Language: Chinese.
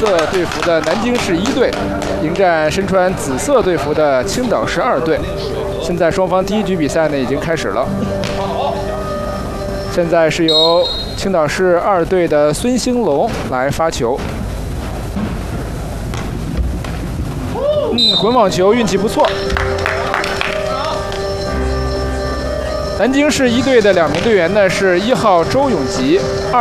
色队服的南京市1队迎战身穿紫色队服的青岛市2队。现在双方第一局比赛呢已经开始了。现在是由青岛市2队的孙兴龙来发球。滚网球运气不错。南京市1队的2名队员呢是1号周永吉。